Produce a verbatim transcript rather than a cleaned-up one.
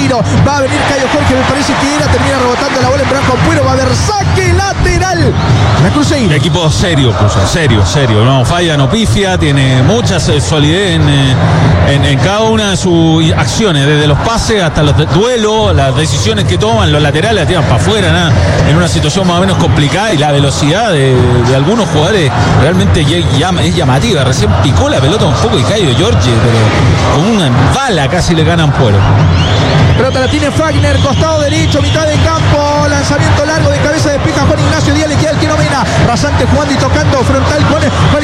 Mineiro. Va a venir Caio Jorge, me parece que era. Termina rebotando la bola en Branco Ampuero. Va a haber saque lateral. La Cruzeiro. Equipo serio, Cruzeiro, serio, serio. No falla, no pifia. Tiene mucha solidez en, en, en cada una de sus acciones. Desde los pases hasta los duelos, las decisiones que toman, los laterales la tiran para afuera, nada, en una situación más o menos complicada. Y la velocidad de, de algunos jugadores realmente es llamativa. Recién picó la pelota un poco y Caio Jorge, pero con una bala casi le ganan Puero. Pelota la tiene Fagner, costado derecho, mitad de campo, lanzamiento largo de cabeza, despeja Juan Ignacio Díaz, le queda el que no mena, rasante jugando y tocando frontal con